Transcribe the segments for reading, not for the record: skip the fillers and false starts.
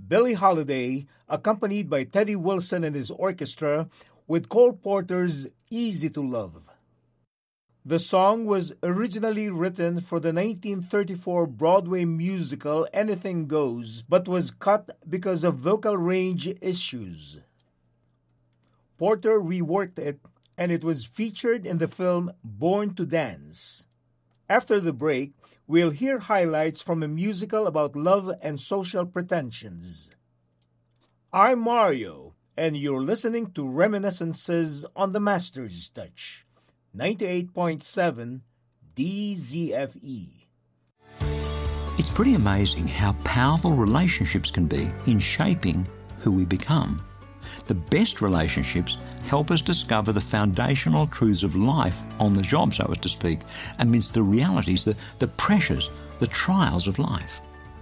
Billie Holiday, accompanied by Teddy Wilson and his orchestra, with Cole Porter's Easy to Love. The song was originally written for the 1934 Broadway musical Anything Goes, but was cut because of vocal range issues. Porter reworked it, and it was featured in the film Born to Dance. After the break, we'll hear highlights from a musical about love and social pretensions. I'm Mario, and you're listening to Reminiscences on the Master's Touch, 98.7 DZFE. It's pretty amazing how powerful relationships can be in shaping who we become. The best relationships help us discover the foundational truths of life on the job, so as to speak, amidst the realities, the pressures, the trials of life.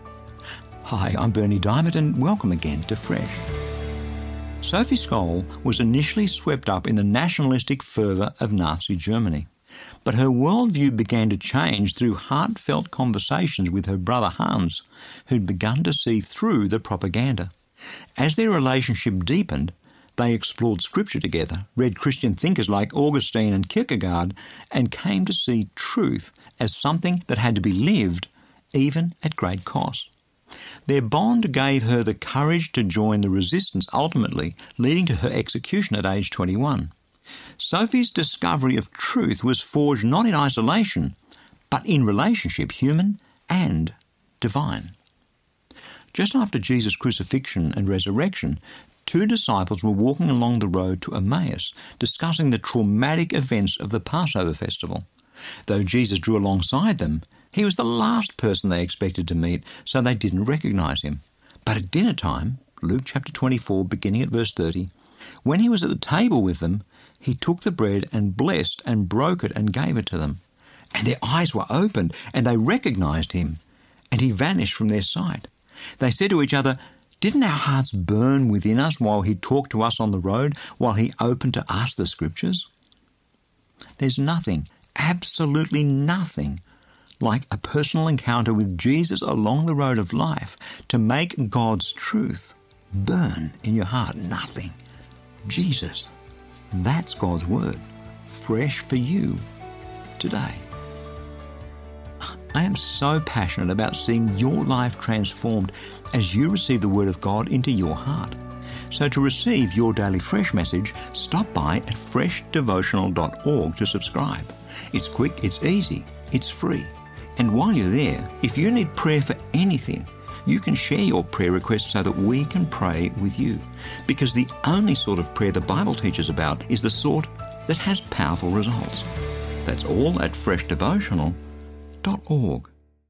Hi, I'm Bernie Diamond, and welcome again to Fresh. Sophie Scholl was initially swept up in the nationalistic fervour of Nazi Germany, but her worldview began to change through heartfelt conversations with her brother Hans, who'd begun to see through the propaganda. As their relationship deepened, they explored scripture together, read Christian thinkers like Augustine and Kierkegaard, and came to see truth as something that had to be lived, even at great cost. Their bond gave her the courage to join the resistance, ultimately leading to her execution at age 21. Sophie's discovery of truth was forged not in isolation, but in relationship, human and divine. Just after Jesus' crucifixion and resurrection, two disciples were walking along the road to Emmaus, discussing the traumatic events of the Passover festival. Though Jesus drew alongside them, he was the last person they expected to meet, so they didn't recognize him. But at dinner time, Luke chapter 24, beginning at verse 30, when he was at the table with them, he took the bread and blessed and broke it and gave it to them. And their eyes were opened, and they recognized him, and he vanished from their sight. They said to each other, "Didn't our hearts burn within us while he talked to us on the road, while he opened to us the Scriptures?" There's nothing, absolutely nothing, like a personal encounter with Jesus along the road of life to make God's truth burn in your heart. Nothing. Jesus. That's God's Word, fresh for you today. I am so passionate about seeing your life transformed as you receive the Word of God into your heart. So to receive your daily Fresh message, stop by at freshdevotional.org to subscribe. It's quick, it's easy, it's free. And while you're there, if you need prayer for anything, you can share your prayer requests so that we can pray with you. Because the only sort of prayer the Bible teaches about is the sort that has powerful results. That's all at freshdevotional.org.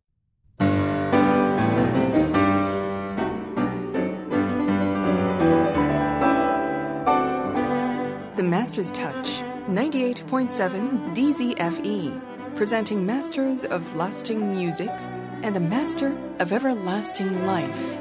The Master's Touch, 98.7 DZFE, presenting Masters of Lasting Music and the Master of Everlasting Life.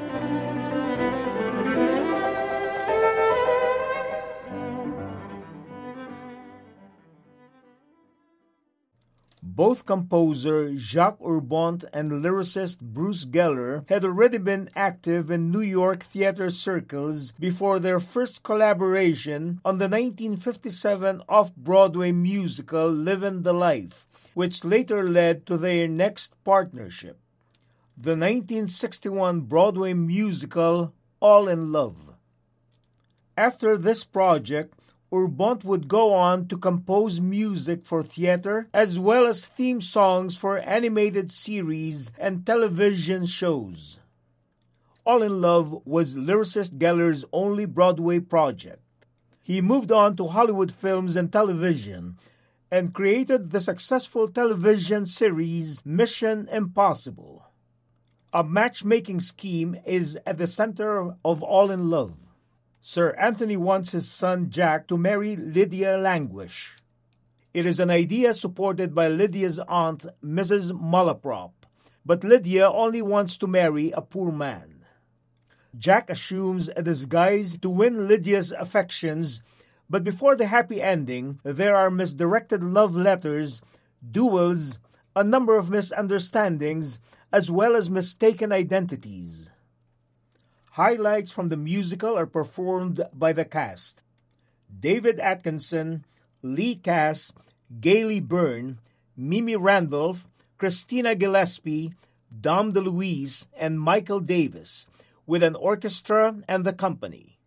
Both composer Jacques Urbont and lyricist Bruce Geller had already been active in New York theater circles before their first collaboration on the 1957 off-Broadway musical Livin' the Life, which later led to their next partnership, the 1961 Broadway musical All in Love. After this project, Urbont would go on to compose music for theater as well as theme songs for animated series and television shows. All in Love was lyricist Geller's only Broadway project. He moved on to Hollywood films and television and created the successful television series Mission Impossible. A matchmaking scheme is at the center of All in Love. Sir Anthony wants his son Jack to marry Lydia Languish. It is an idea supported by Lydia's aunt, Mrs. Malaprop, but Lydia only wants to marry a poor man. Jack assumes a disguise to win Lydia's affections, but before the happy ending, there are misdirected love letters, duels, a number of misunderstandings, as well as mistaken identities. Highlights from the musical are performed by the cast: David Atkinson, Lee Cass, Gayle Byrne, Mimi Randolph, Christina Gillespie, Dom DeLuise, and Michael Davis, with an orchestra and the company.